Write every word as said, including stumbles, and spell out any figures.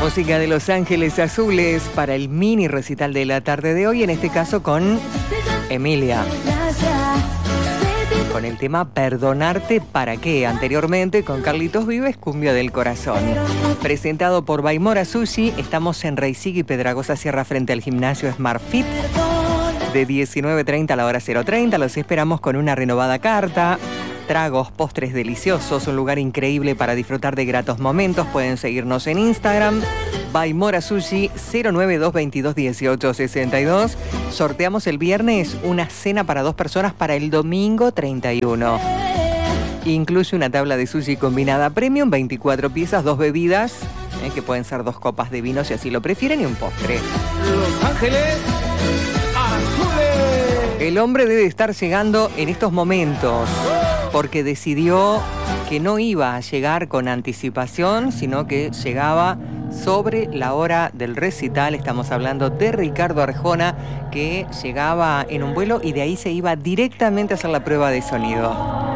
Música de Los Ángeles Azules para el mini recital de la tarde de hoy, en este caso con Emilia. Con el tema Perdonarte para qué, anteriormente con Carlitos Vives, Cumbia del Corazón. Presentado por Baimora Sushi, estamos en Reisig y Pedragosa Sierra frente al gimnasio Smart Fit. De diecinueve treinta a la hora cero treinta, los esperamos con una renovada carta, tragos, postres deliciosos, un lugar increíble para disfrutar de gratos momentos. Pueden seguirnos en Instagram, Baimora Sushi cero nueve dos veintidós dieciocho sesenta y dos. Sorteamos el viernes una cena para dos personas para el domingo treinta y uno. Incluye una tabla de sushi combinada premium, veinticuatro piezas, dos bebidas, eh, que pueden ser dos copas de vino si así lo prefieren, y un postre. Los Ángeles Azules. El hombre debe estar llegando en estos momentos porque decidió que no iba a llegar con anticipación, sino que llegaba sobre la hora del recital. Estamos hablando de Ricardo Arjona, que llegaba en un vuelo y de ahí se iba directamente a hacer la prueba de sonido.